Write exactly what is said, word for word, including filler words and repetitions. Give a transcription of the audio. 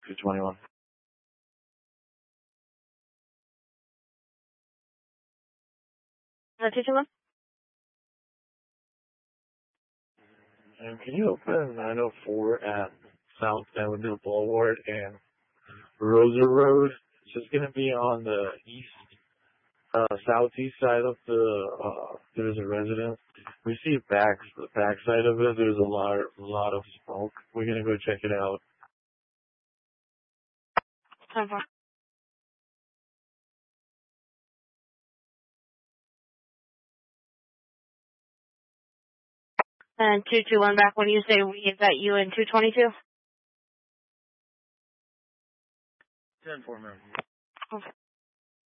two twenty-one. Uh, two twenty-one? And can you open nine oh four at South Avenue Boulevard and Rosa Road? It's just going to be on the east, uh, southeast side of the, uh, there's a residence. We see back, the back side of it, there's a lot, a lot of smoke. We're going to go check it out. ten four. And two two one back when you say we, is that you in two twenty-two? ten four, man. Okay.